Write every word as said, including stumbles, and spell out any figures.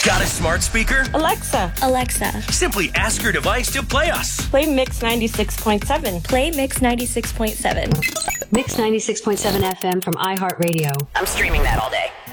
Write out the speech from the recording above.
Got a smart speaker? Alexa. Alexa. Simply ask your device to play us. Play Mix ninety-six point seven. Play Mix ninety-six point seven. Mix ninety-six point seven F M from iHeartRadio. I'm streaming that all day.